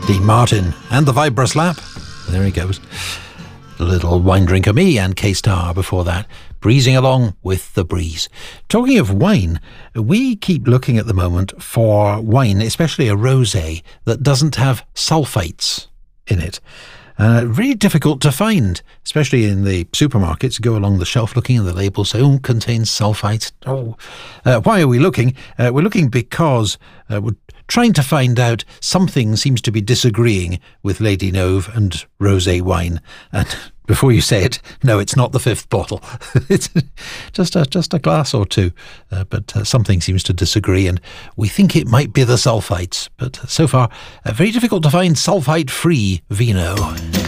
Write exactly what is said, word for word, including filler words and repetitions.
Dean Martin and the Vibrous Lap. There he goes. A little wine drinker me and K-Star before that, breezing along with the breeze. Talking of wine, we keep looking at the moment for wine, especially a rosé, that doesn't have sulfites in it. Uh, really difficult to find, especially in the supermarkets. Go along the shelf looking at the label, say, oh, contains sulfites. Oh, uh, why are we looking? Uh, we're looking because uh, we're trying to find out something seems to be disagreeing with Lady Nove and rosé wine. And before you say it, no, it's not the fifth bottle. It's just a, just a glass or two. Uh, but uh, something seems to disagree, and we think it might be the sulfites. But so far, uh, very difficult to find sulfite-free vino.